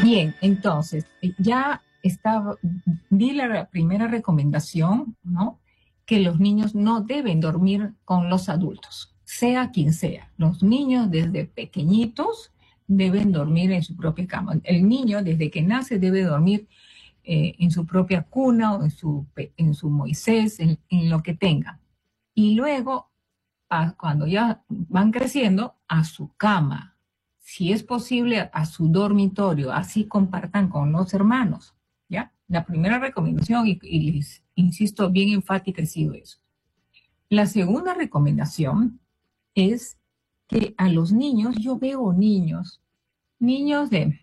Bien, entonces, ya estaba, di la primera recomendación, ¿no? Que los niños no deben dormir con los adultos, sea quien sea. Los niños desde pequeñitos deben dormir en su propia cama. El niño desde que nace debe dormir en su propia cuna o en su Moisés, en lo que tenga. Y luego, cuando ya van creciendo, a su cama, si es posible, a su dormitorio, así compartan con los hermanos, ¿ya? La primera recomendación, y les insisto, bien enfática, ha sido eso. La segunda recomendación es que a los niños, yo veo niños de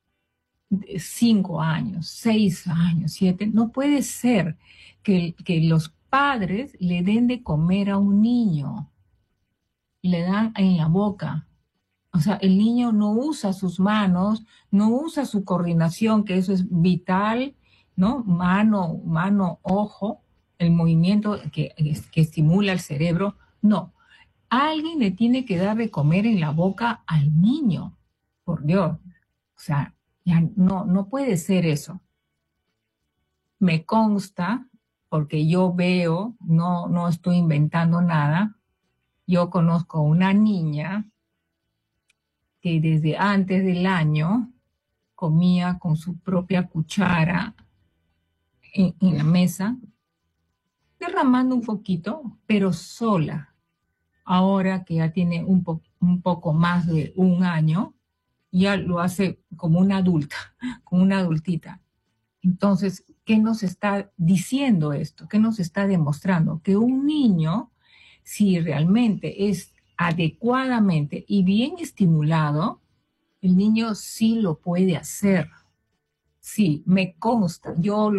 5 años, 6 años, 7, no puede ser que los padres le den de comer a un niño, le dan en la boca. O sea, el niño no usa sus manos, no usa su coordinación, que eso es vital, ¿no? Mano, ojo, el movimiento que estimula el cerebro. No, alguien le tiene que dar de comer en la boca al niño, por Dios. O sea, ya no puede ser eso. Me consta, porque yo veo, no estoy inventando nada, yo conozco una niña que desde antes del año comía con su propia cuchara en la mesa, derramando un poquito, pero sola. Ahora que ya tiene un poco más de un año, ya lo hace como una adulta, como una adultita. Entonces, ¿qué nos está diciendo esto? ¿Qué nos está demostrando? Que un niño, si realmente es adecuadamente y bien estimulado, el niño sí lo puede hacer. Sí, me consta, yo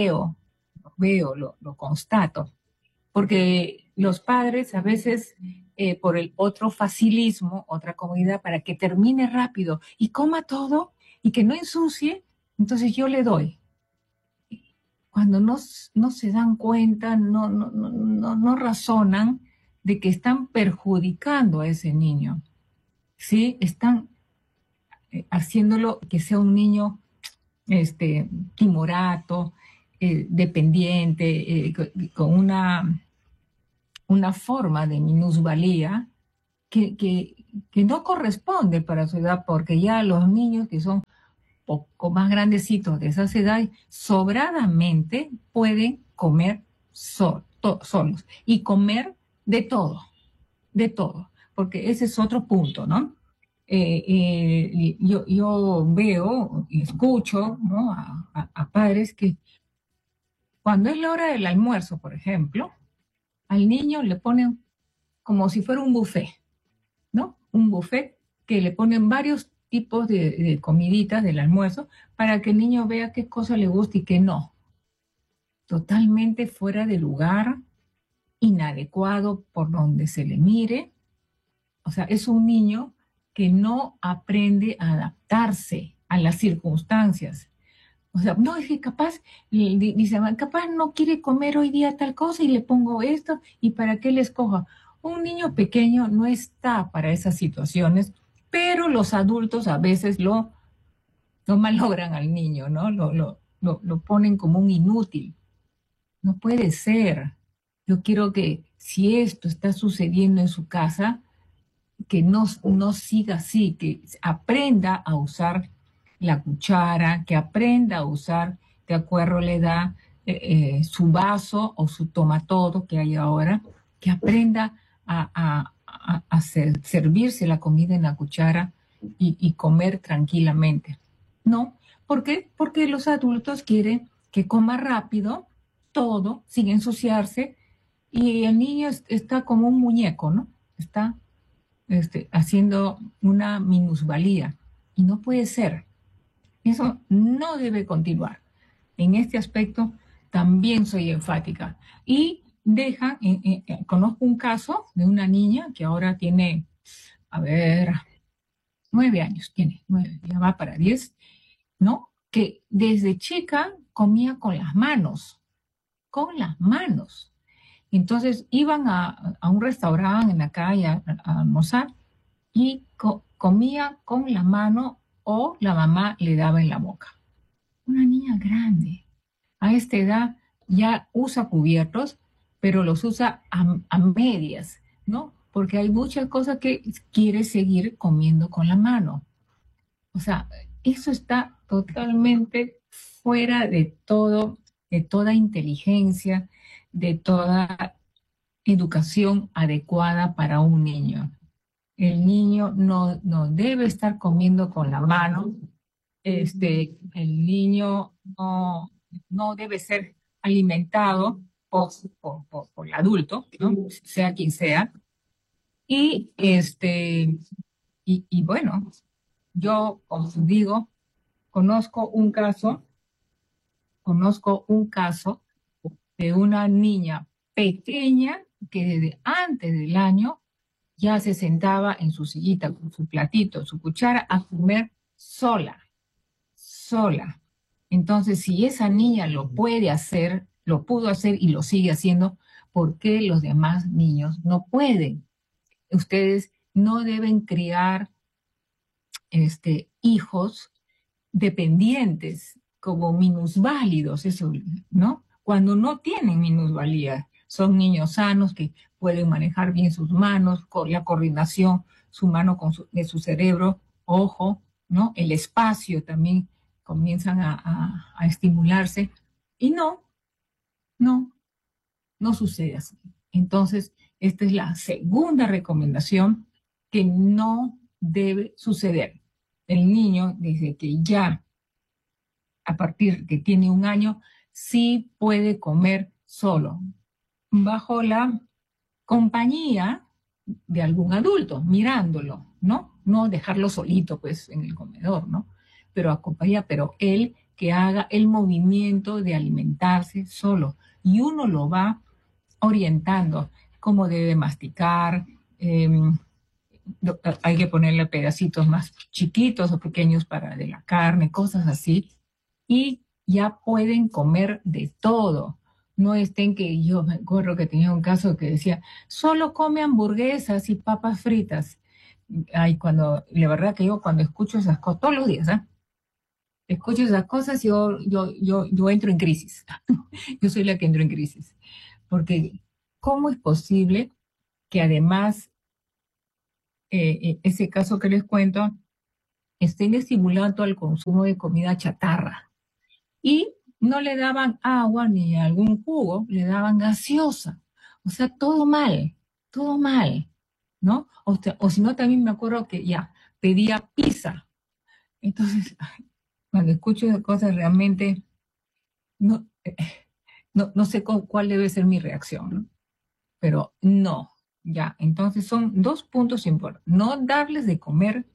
lo constato, porque los padres a veces por el otro facilismo, otra comodidad para que termine rápido y coma todo y que no ensucie, entonces yo le doy. Cuando no se dan cuenta, no razonan de que están perjudicando a ese niño, ¿sí? Están haciéndolo que sea un niño timorato, dependiente, con una forma de minusvalía que no corresponde para su edad, porque ya los niños que son poco más grandecitos de esa edad, sobradamente pueden comer solos y comer de todo, porque ese es otro punto, ¿no? Yo veo y escucho, ¿no? A padres que cuando es la hora del almuerzo, por ejemplo, al niño le ponen como si fuera un buffet, ¿no? Un buffet que le ponen varios tipos de comiditas del almuerzo para que el niño vea qué cosa le gusta y qué no. Totalmente fuera de lugar, inadecuado por donde se le mire. O sea, es un niño que no aprende a adaptarse a las circunstancias. O sea, no, es que capaz, dice, capaz no quiere comer hoy día tal cosa y le pongo esto y para qué le escoja. Un niño pequeño no está para esas situaciones, pero los adultos a veces lo malogran al niño, ¿no? Lo ponen como un inútil. No puede ser. Yo quiero que si esto está sucediendo en su casa, que no siga así, que aprenda a usar la cuchara, que aprenda a usar de acuerdo a la edad su vaso o su toma todo que hay ahora, que aprenda a servirse la comida en la cuchara y comer tranquilamente. ¿No? ¿Por qué? Porque los adultos quieren que coma rápido todo, sin ensuciarse, y el niño está como un muñeco, ¿no? Está haciendo una minusvalía. Y no puede ser. Eso no debe continuar. En este aspecto también soy enfática. Y conozco un caso de una niña que ahora tiene, a ver, 9 años, tiene 9, ya va para 10, ¿no? Que desde chica comía con las manos. Entonces iban a un restaurante en la calle a almorzar y comía con la mano o la mamá le daba en la boca. Una niña grande. A esta edad ya usa cubiertos, pero los usa a medias, ¿no? Porque hay muchas cosas que quiere seguir comiendo con la mano. O sea, eso está totalmente fuera de todo, de toda inteligencia, de toda educación adecuada para un niño. El niño no debe estar comiendo con la mano. El niño no debe ser alimentado por el adulto, ¿no? Sea quien sea. Y, y bueno, yo, como digo, conozco un caso, conozco un caso de una niña pequeña que desde antes del año ya se sentaba en su sillita con su platito, su cuchara a comer sola, sola. Entonces, si esa niña lo puede hacer, lo pudo hacer y lo sigue haciendo, ¿por qué los demás niños no pueden? Ustedes no deben criar hijos dependientes, como minusválidos, eso, ¿no? Cuando no tienen minusvalía, son niños sanos que pueden manejar bien sus manos, con la coordinación, su mano de su cerebro, ojo, ¿no? El espacio también comienzan a estimularse. Y no, no sucede así. Entonces, esta es la segunda recomendación que no debe suceder. El niño, desde que ya a partir que tiene un año, sí puede comer solo, bajo la compañía de algún adulto, mirándolo, ¿no? No dejarlo solito, pues, en el comedor, ¿no? Pero acompaña, pero él que haga el movimiento de alimentarse solo. Y uno lo va orientando, cómo debe masticar, hay que ponerle pedacitos más chiquitos o pequeños para de la carne, cosas así, y ya pueden comer de todo. No estén que yo me acuerdo que tenía un caso que decía, solo come hamburguesas y papas fritas. Ay, la verdad que yo cuando escucho esas cosas, todos los días, ¿ah? Escucho esas cosas y yo entro en crisis. Yo soy la que entro en crisis. Porque, ¿cómo es posible que además, ese caso que les cuento, estén estimulando al consumo de comida chatarra? Y no le daban agua ni algún jugo, le daban gaseosa. O sea, todo mal, ¿no? O si no, también me acuerdo que ya pedía pizza. Entonces, cuando escucho esas cosas realmente no, no sé cuál debe ser mi reacción, ¿no? Pero no, ya. Entonces son dos puntos importantes. No darles de comer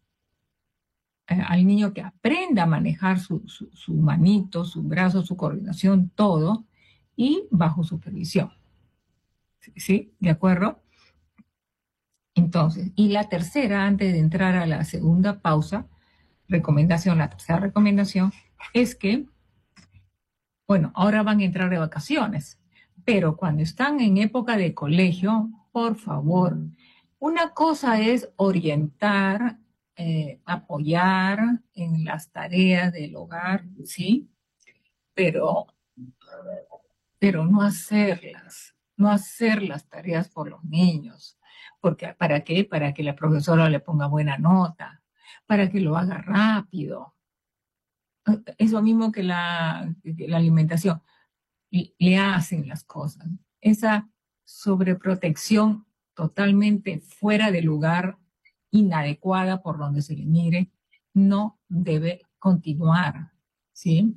al niño, que aprenda a manejar su manito, su brazo, su coordinación, todo, y bajo supervisión. ¿Sí? ¿De acuerdo? Entonces, y la tercera, antes de entrar a la segunda pausa, la tercera recomendación es que, bueno, ahora van a entrar de vacaciones, pero cuando están en época de colegio, por favor, una cosa es orientar, apoyar en las tareas del hogar, ¿sí? Pero, pero no hacer las tareas por los niños. Porque, ¿para qué? Para que la profesora le ponga buena nota, para que lo haga rápido. Eso mismo que la alimentación. Le hacen las cosas. Esa sobreprotección totalmente fuera de lugar, inadecuada por donde se le mire, no debe continuar, ¿sí?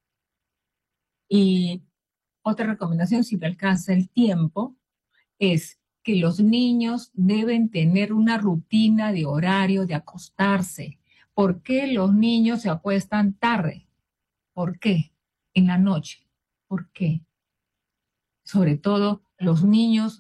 Y otra recomendación, si te alcanza el tiempo, es que los niños deben tener una rutina de horario de acostarse. ¿Por qué los niños se acuestan tarde? ¿Por qué? En la noche. ¿Por qué? Sobre todo los niños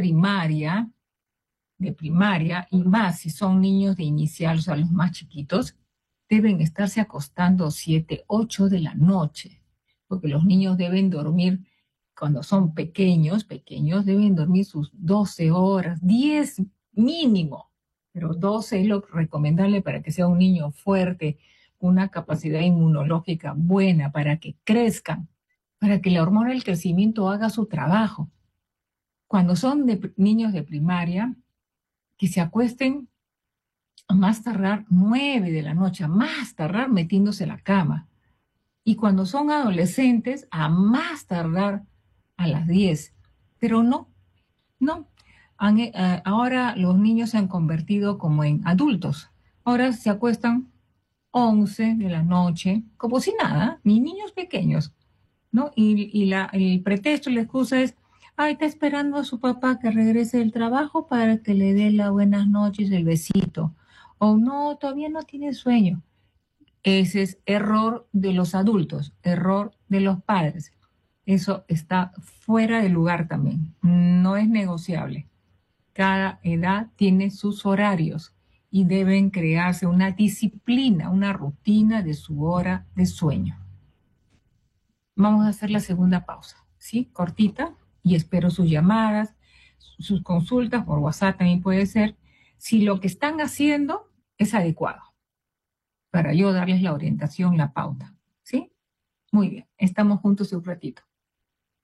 de primaria, y más si son niños de inicial, o sea, los más chiquitos, deben estarse acostando 7, 8 de la noche, porque los niños deben dormir, cuando son pequeños, deben dormir sus 12 horas, 10 mínimo, pero 12 es lo recomendable para que sea un niño fuerte, una capacidad inmunológica buena, para que crezcan, para que la hormona del crecimiento haga su trabajo. Cuando son niños de primaria, que se acuesten a más tardar 9 de la noche, a más tardar metiéndose en la cama. Y cuando son adolescentes, a más tardar a las 10. Pero no, no. Ahora los niños se han convertido como en adultos. Ahora se acuestan 11 de la noche, como si nada, ni niños pequeños, ¿no? El pretexto, la excusa es, ay, está esperando a su papá que regrese del trabajo para que le dé las buenas noches, el besito. O no, todavía no tiene sueño. Ese es error de los adultos, error de los padres. Eso está fuera de lugar también. No es negociable. Cada edad tiene sus horarios y deben crearse una disciplina, una rutina de su hora de sueño. Vamos a hacer la segunda pausa, ¿sí? Cortita, y espero sus llamadas, sus consultas por WhatsApp también puede ser, si lo que están haciendo es adecuado, para yo darles la orientación, la pauta, ¿sí? Muy bien, estamos juntos un ratito.